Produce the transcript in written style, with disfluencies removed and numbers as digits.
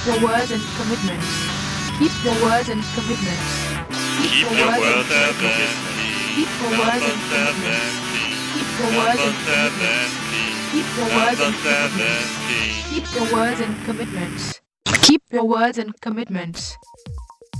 your words and commitments. Keep your words and commitments. Keep Keep your your words and word and commitments. empty. Keep your words Number and commitments. 70. Keep your words Number and commitments. 70. Keep your words Number and commitments. 70. Keep your words and commitments. Keep your words and commitments.